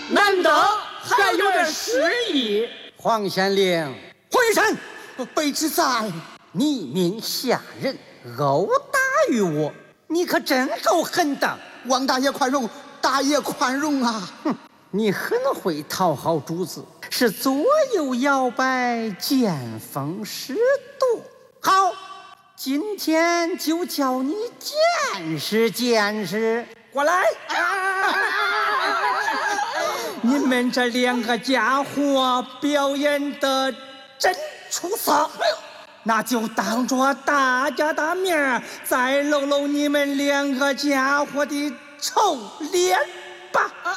难得还有点诗意。 黄县令， 回神，卑职在。 你命下人殴打于我，你可真够狠的。 王大爷宽容，大爷宽容啊！ 哼，你很会讨好主子，是左右摇摆，见风使舵。好，今天就叫你见识见识。 过来！你们这两个家伙表演的真出色，那就当着大家的面再露露你们两个家伙的臭脸吧。